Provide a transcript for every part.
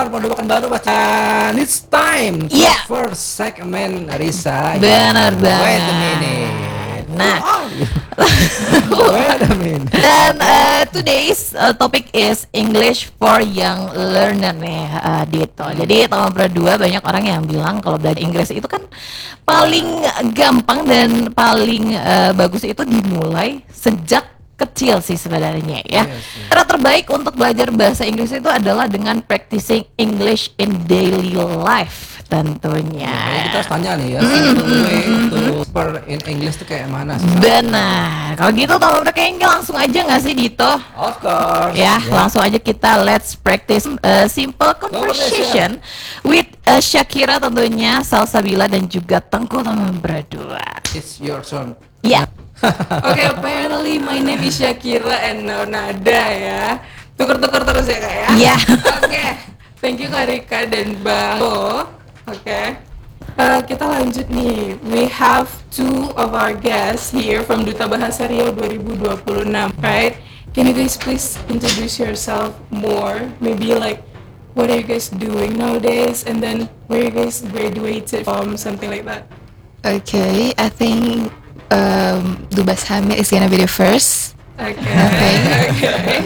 pendengar Pondokan Baru Bacaan. It's time for Yeah. first segment, Risa. Benar Wait a banget. minute. Nah, Who are you? Wait a minute. dan today's topic is English for Young Learner nih, Dito. Jadi tahun berdua banyak orang yang bilang kalau belajar Inggris itu kan paling gampang dan paling bagus itu dimulai sejak kecil sih sebenarnya ya. Iya sih. Cara terbaik untuk belajar bahasa Inggris itu adalah dengan practicing English in daily life tentunya. Kayaknya kita harus tanya nih ya, simple way to super in English tuh kayak mana sih? Benar. Kalau gitu tolong kayaknya langsung aja nggak sih Dito? Of course. Ya, langsung aja kita let's practice simple conversation with Shakira tentunya, Salsabila dan juga Tengku teman berdua. It's your turn. Ya. Okay, apparently my name is Shakira and no Nada ya. Tuker-tuker terus ya kak ya. Iya. Oke, thank you Kak Rika dan Bang Bo. Oke. Kita lanjut nih. We have two of our guests here from Duta Bahasa Riau 2026, right? Can you guys please introduce yourself more? Maybe like what are you guys doing nowadays, and then where you guys graduated from, something like that. Okay, I think Dubas Hamid is gonna be the first. Okay. Okay.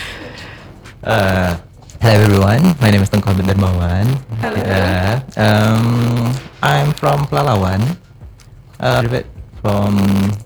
Hello everyone, my name is Tengku Abid Darmawan. Hello. I'm from Pelalawan. Graduate from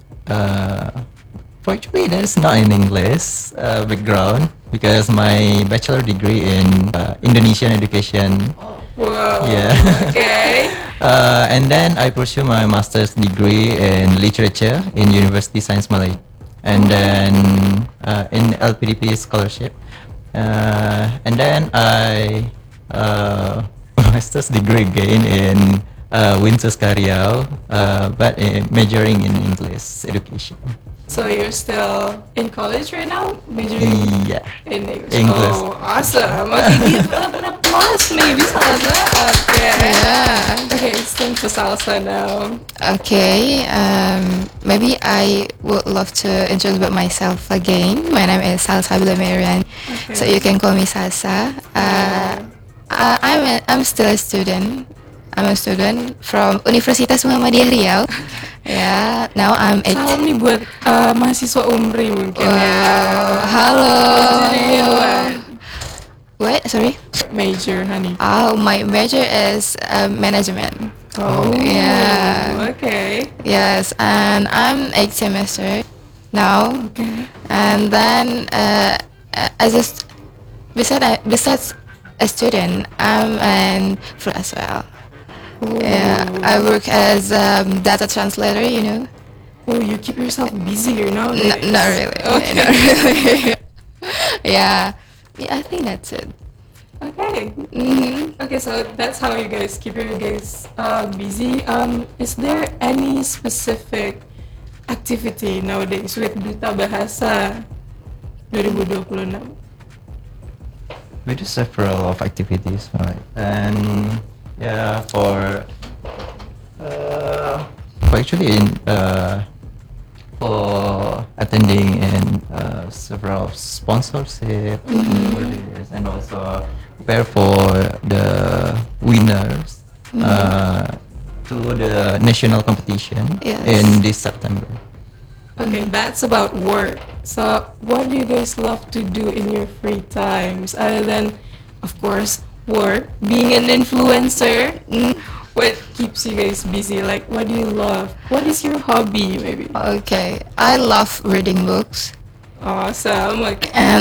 actually that's not in English background because my bachelor degree in Indonesian education. Wow. Yeah. Okay. And then I pursue my master's degree in literature in University Science Malay, and then in LPDP scholarship. And then I master's degree again in Winsus Riau, but majoring in English education. So you're still in college right now? Majoring Yeah. in English. English. Oh, awesome. Okay, give up an applause maybe salsa. Okay. Yeah. Okay, it's time for salsa now. Okay. Maybe I would love to introduce about myself again. My name is Salsabila Marian, so you can call me Salsa. I'm still a student. I'm a student from Universitas Muhammadiyah Riau. Yeah. Now I'm Salam nih buat mahasiswa Umri mungkin ya. Wow. Hello. Majornya what? What? Sorry. Major, honey. Oh, my major is management. Oh, Yeah. Okay. Yes, and I'm 8th semester now. And then besides a student, I'm an fruit as well. Yeah, I work as data translator. You know, Oh, you keep yourself busy here now. not really. Okay. Not really. yeah, I think that's it. Okay. Mm-hmm. Okay, so that's how you guys keep your guys busy. Is there any specific activity nowadays with Duta Bahasa 2026? We do several of activities, right? And yeah, for actually in for attending and several sponsorship for this, and also prepare for the winners to the national competition Yes. in this September. Okay, that's about work. So, what do you guys love to do in your free times other than, of course, work? Being an influencer, what keeps you guys busy? Like, what do you love? What is your hobby, maybe? Okay, I love reading books Awesome. Okay. and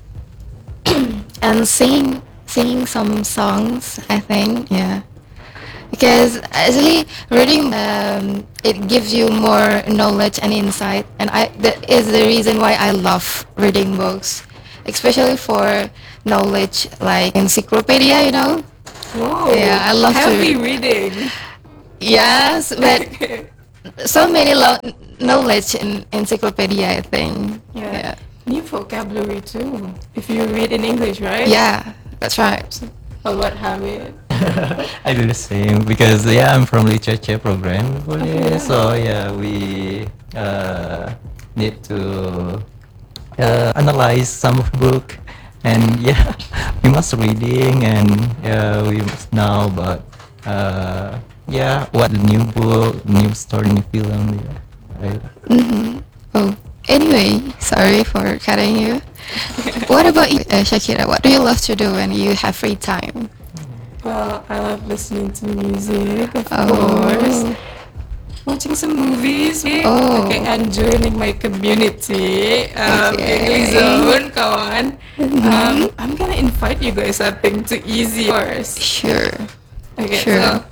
and singing some songs. I think, yeah. Because actually reading it gives you more knowledge and insight, and that is the reason why I love reading books, especially for knowledge like encyclopedia, you know. Whoa. Yeah, I love to heavy read. reading. Yes, but so many knowledge in encyclopedia, I think. Yeah. New vocabulary too. If you read in English, right? Yeah, that's right. Or what have it? I do the same because yeah, I'm from literature program for this, so yeah, we need to analyze some book And yeah, we must reading and we must know about yeah, what the new book, new story, new film. Yeah, right. Oh, anyway, sorry for cutting you. What about you, Shakira? What do you love to do when you have free time? Well, I love listening to music, of Oh. course. Watching some movies, Oh. okay, and joining my community, Okay. English Zone, kawan. I'm gonna invite you guys, I think, to Easy Hours. Sure. Okay, Sure. so,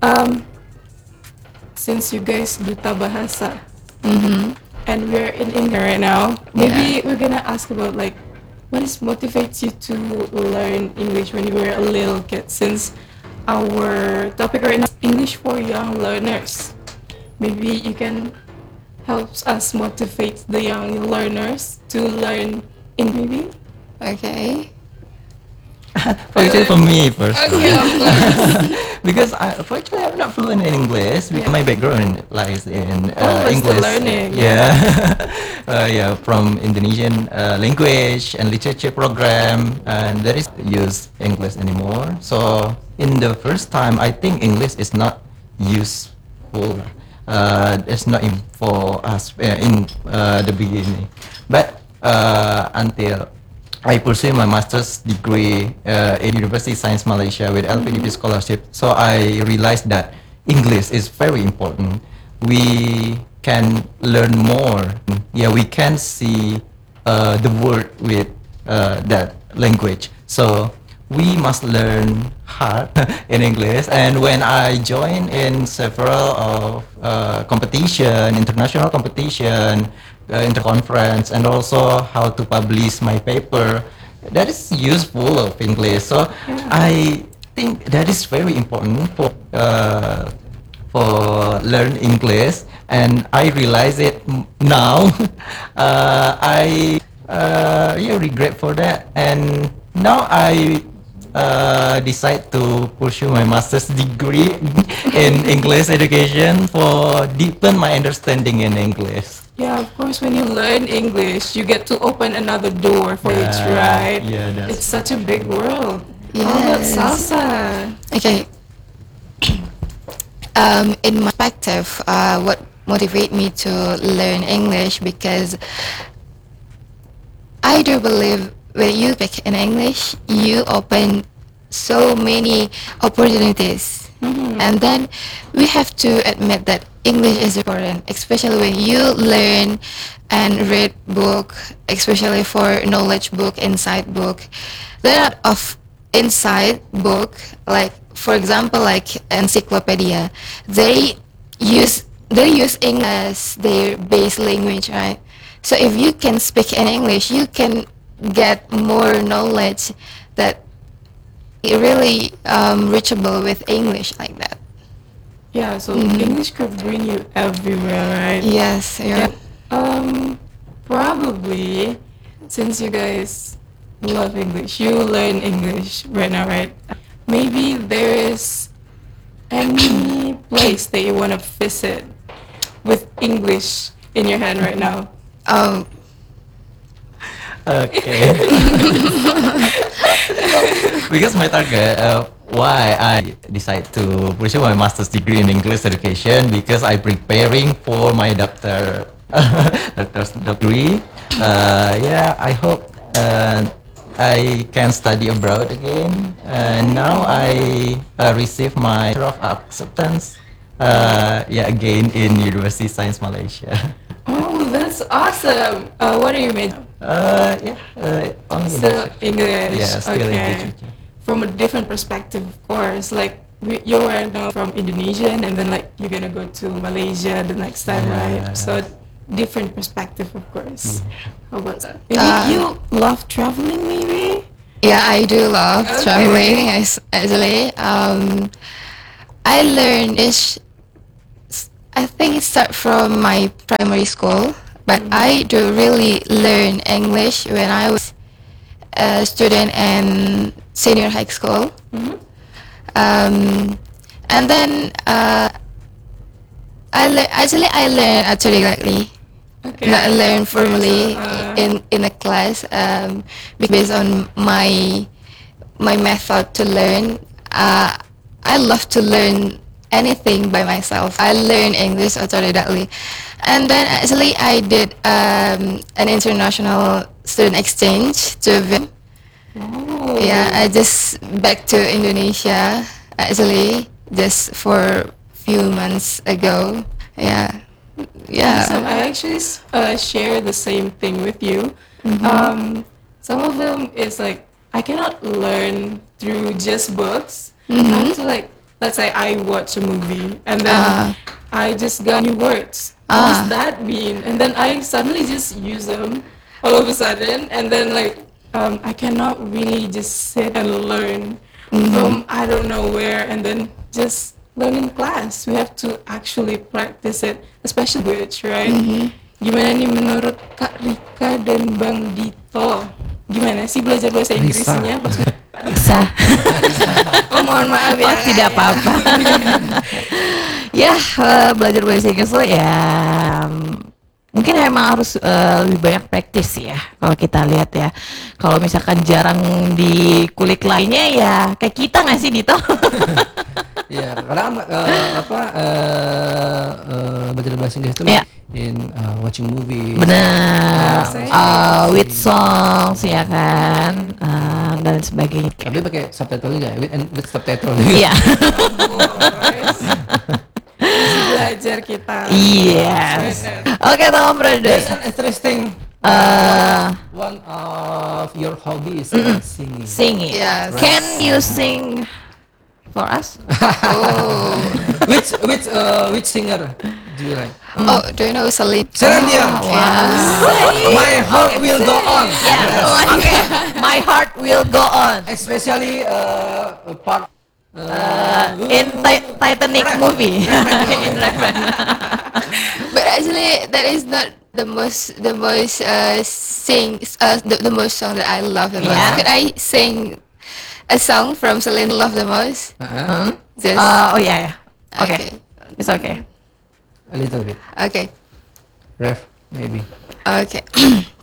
since you guys duta bahasa, and we're in India right now, maybe we're gonna ask about like, what is motivates you to learn English when you were a little kid? Since our topic right now is English for young learners, maybe you can help us motivate the young learners to learn English. Maybe. Okay. Actually, for me first. Okay, of course. Because actually I'm not fluent in English. Because my background lies in we're still English. learning. Yeah, yeah, from Indonesian language and literature program, and there is use English anymore. So in the first time, I think English is not useful. It's not for us in the beginning, but until I pursue my master's degree in University Science Malaysia with LPDP scholarship. So I realized that English is very important. We can learn more. Yeah, we can see the word with that language. So we must learn hard in English. And when I join in several of competition, international competition, interconference, and also how to publish my paper, that is useful of English. So I think that is very important for learn English, and I realize it now. I yeah, regret for that, and now I decide to pursue my master's degree in English education for deepen my understanding in English. Yeah, of course, when you learn English, you get to open another door for it, Yeah, right? yeah, that's- It's such a big world. How about Yes. salsa? Okay. In my perspective, what motivate me to learn English, because I do believe when you speak in English, you open so many opportunities. And then we have to admit that English is important, especially when you learn and read book, especially for knowledge book, insight book. There are of inside book, like for example, like encyclopedia. They use English as their base language, right? So if you can speak in English, you can get more knowledge that it really reachable with English like that. Yeah, so English could bring you everywhere, right? Yes, you're Probably, since you guys love English, you learn English right now, right? Maybe there is any place that you want to visit with English in your hand right now. um Okay. Because my target, why I decide to pursue my master's degree in English education, because I preparing for my doctor's degree. Yeah, I hope I can study abroad again. And now I receive my letter of acceptance. Yeah, again in University Science Malaysia. Oh, that's awesome. What are you majoring? Yeah, only Still English. Yeah, still okay. English. From a different perspective, of course. Like you were now from Indonesian, and then like you're gonna go to Malaysia the next time, right? Yeah. So different perspective, of course. How about that? Maybe Uh, you love traveling, maybe. yeah, I do love Okay. traveling. Actually, I learned I think it start from my primary school, but I do really learn English when I was a student in senior high school. And then I learned autodidactly. not learn formally in a class, based on my method to learn. I love to learn anything by myself. I learn English autodidactly, and then actually I did an international student exchange to Vietnam. Yeah, I just back to Indonesia actually just for few months ago. Yeah, yeah. So I actually share the same thing with you. Some of them is like I cannot learn through just books. I have to like, let's say I watch a movie and then I just got new words. What does that mean? And then I suddenly just use them all of a sudden, and then like I cannot really just sit and learn from I don't know where and then just learn in class. We have to actually practice it, especially language, right? Gimana nih menurut Kak Rika dan Bang Dito? Gimana sih belajar bahasa Inggrisnya? Bisa. Oh, mohon maaf ya. Oh, tidak apa-apa. Ya, belajar bahasa Inggris tuh ya mungkin emang harus lebih banyak praktis ya kalau kita lihat ya. Kalau misalkan jarang dikulik lainnya ya kayak kita nggak sih Dito? Ya, kadang belajar bahasa Inggris itu Ya. in watching movie. Benar, Nah, with songs ya kan, dan sebagainya. Tapi pakai subtitle juga, with subtitle. Iya. Belajar kita. Yes. Oke, teman brother. That's an interesting. One of your hobbies is singing. Singing. Yes. Can you sing for us? Which singer do you like? Oh, do you know Celine? Celine Dion. My heart will go on. Okay. My heart will go on. Especially part. In Titanic movie. In Reverend. But actually, that is not the most the most song that I love the most. Yeah. Could I sing a song from Celine Love the most? Just Oh yeah, yeah. Okay. Okay. It's okay. A little bit. okay. Ref, maybe. Okay.